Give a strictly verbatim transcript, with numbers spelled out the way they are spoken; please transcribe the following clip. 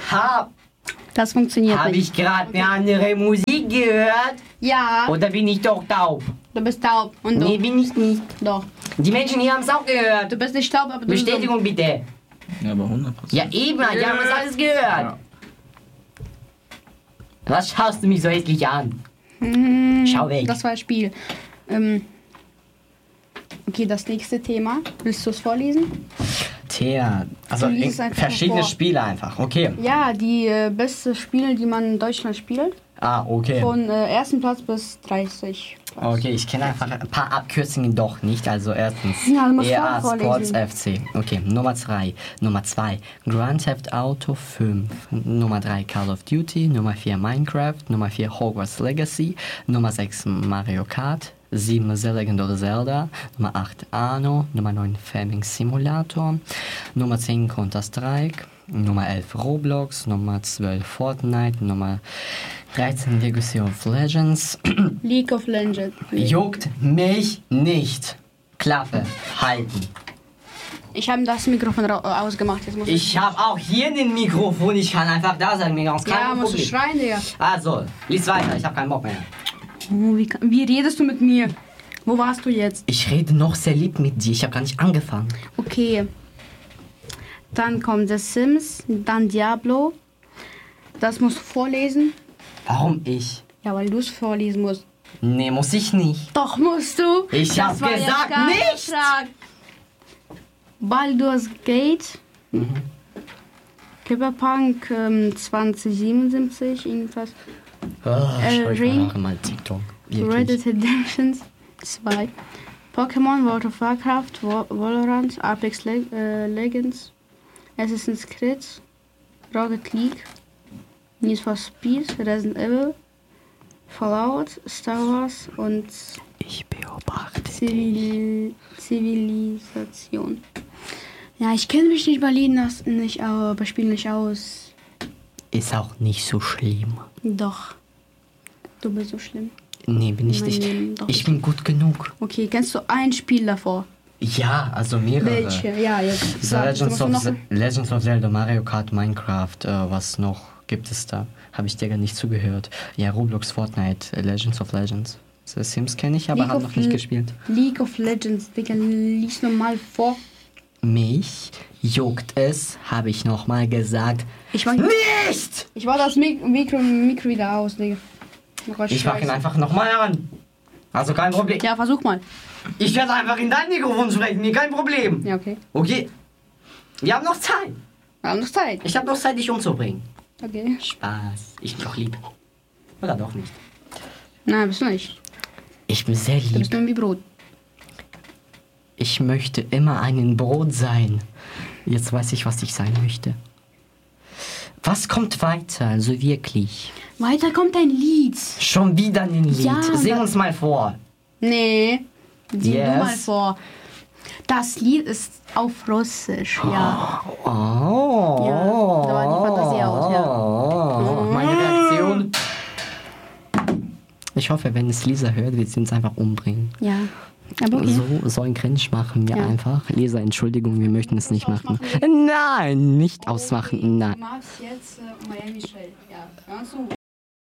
Hab, Das funktioniert hab nicht. ich gerade eine andere Musik gehört? Ja, Oder bin ich doch taub? du bist taub. Und du? Nee, bin ich nicht. Doch. Die Menschen hier haben es auch gehört. Du bist nicht taub, aber du bist dumm. Bestätigung bitte. Ja, aber hundert Prozent. Ja eben, die haben das alles gehört. Ja. Was schaust du mich so hässlich an? Hm, Schau weg. Das war ein Spiel. Ähm, okay, das nächste Thema. Willst du es vorlesen? Tja, also Du liest in- es einfach verschiedene vor. Spiele einfach. Okay. Ja, die äh, besten Spiele, die man in Deutschland spielt. Ah, okay. Von äh, ersten Platz bis dreißig. Platz. Okay, ich kenne einfach ein paar Abkürzungen doch nicht. Also erstens Ja, du musst E A vorlesen. Sports F C. Okay, Nummer zwei. Nummer zwei Grand Theft Auto fünf. Nummer drei Call of Duty. Nummer vier Minecraft. Nummer vier Hogwarts Legacy. Nummer sechs Mario Kart. sieben The Legend of Zelda. Nummer acht Anno. Nummer neun Farming Simulator. Nummer zehn Counter-Strike. Nummer elf Roblox. Nummer zwölf Fortnite. Nummer dreizehn Legacy of Legends. League of Legends. Juckt mich nicht. Klappe halten. Ich habe das Mikrofon ra- ausgemacht. Jetzt muss Ich habe auch hier ein Mikrofon, ich kann einfach da sein, mir ganz Ja, kein musst du Problem. schreien, Digga. Also, lies weiter, ich habe keinen Bock mehr. Oh, wie, kann- wie redest du mit mir? Wo warst du jetzt? Ich rede noch sehr lieb mit dir, ich habe gar nicht angefangen. Okay. Dann kommt The Sims, dann Diablo. Das musst du vorlesen. Warum ich? Ja, weil du es vorlesen musst. Nee, muss ich nicht. Doch musst du. Ich Das hab war jetzt gesagt, gar nicht. Frage. Baldur's Gate. Mhm. Cyberpunk ähm, zwanzig siebenundsiebzig, irgendwas. Oh, Äh, schau ich Ring. mal, mal TikTok. Red Wirklich. Dead Redemption zwei. Pokémon, World of Warcraft, Wa- Valorant, Apex Le äh, Legends, Assassin's Creed, Rocket League, Need for Speed, Resident Evil, Fallout, Star Wars und Ich beobachte. Zivil Zivilisation. Ja, ich kenne mich nicht bei Lieden aus- nicht, au- bei Spielen nicht aus. Ist auch nicht so schlimm. Doch. Du bist so schlimm. Nee, bin ich Nein, nicht. doch Ich nicht. bin gut genug. Okay, kennst du ein Spiel davor? Ja, also mehrere. Welche? Ja, jetzt. The sag, Legends du of, musst noch- Ze- Legends of Zelda, Mario Kart, Minecraft, äh, was noch gibt es da? Habe ich dir gar nicht zugehört. Ja, Roblox, Fortnite, äh, Legends of Legends. The Sims kenne ich, aber League habe of noch nicht Le- gespielt. League of Legends, Digga, lies nochmal vor. Mich juckt es, habe ich nochmal gesagt. Ich mach, Nicht! ich mach das Mik Mikro, Mikro wieder aus, Digga. Oh Gott, Ich mach ihn scheiße. einfach nochmal an. Also kein Problem. Ja, versuch mal. Ich werde einfach in dein Mikrofon sprechen, mir kein Problem. Ja, okay. Okay? Wir haben noch Zeit. Wir haben noch Zeit. Ich habe noch Zeit, dich umzubringen. Okay. Spaß. Ich bin doch lieb. Oder doch nicht? Nein, bist du nicht. Ich bin sehr Du bist lieb. nur wie Brot. Ich möchte immer ein Brot sein. Jetzt weiß ich, was ich sein möchte. Was kommt weiter, also wirklich? Weiter kommt ein Lied. Schon wieder ein Lied. Ja, Sing aber- uns mal vor. Nee. Sieh Yes. du mal vor. Das Lied ist auf Russisch, ja. Oh. Ja, da war die Fantasie aus, ja. Oh. Meine Reaktion. Ich hoffe, wenn es Lisa hört, wird sie uns einfach umbringen. Ja. Aber okay. So, so ein Cringe machen wir Ja. einfach. Lisa, Entschuldigung, wir möchten es nicht machen. Nein, nicht ausmachen, nein. Du machst jetzt äh, Miami Shell. Ja, hör zu.